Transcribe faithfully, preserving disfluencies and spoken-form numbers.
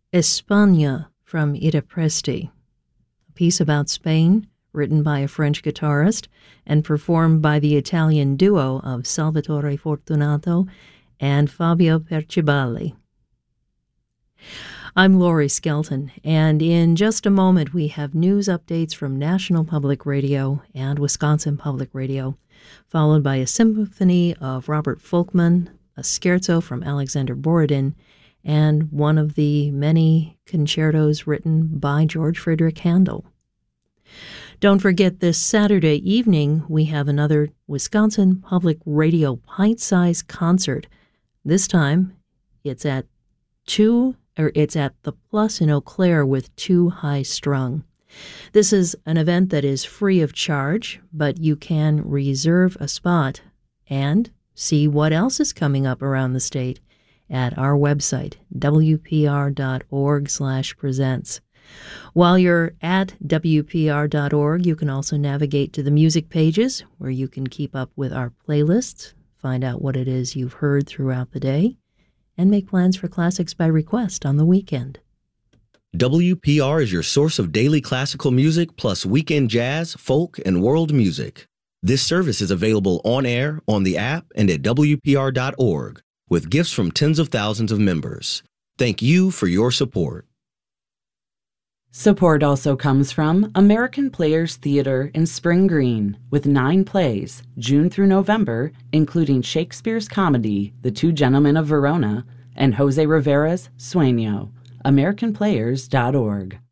España from Ida Presti, a piece about Spain written by a French guitarist and performed by the Italian duo of Salvatore Fortunato and Fabio Percivali. I'm Laurie Skelton, and in just a moment we have news updates from National Public Radio and Wisconsin Public Radio, followed by a symphony of Robert Folkman, a scherzo from Alexander Borodin, and one of the many concertos written by George Friedrich Handel. Don't forget, this Saturday evening we have another Wisconsin Public Radio pint-sized concert. This time it's at two or it's at the Plus in Eau Claire with Two High Strung. This is an event that is free of charge, but you can reserve a spot and see what else is coming up around the state at our website, w p r dot org slash presents. While you're at w p r dot org, you can also navigate to the music pages where you can keep up with our playlists, find out what it is you've heard throughout the day, and make plans for classics by request on the weekend. W P R is your source of daily classical music plus weekend jazz, folk, and world music. This service is available on air, on the app, and at w p r dot org, with gifts from tens of thousands of members. Thank you for your support. Support also comes from American Players Theater in Spring Green, with nine plays, June through November, including Shakespeare's comedy, The Two Gentlemen of Verona, and Jose Rivera's Sueño. american players dot org.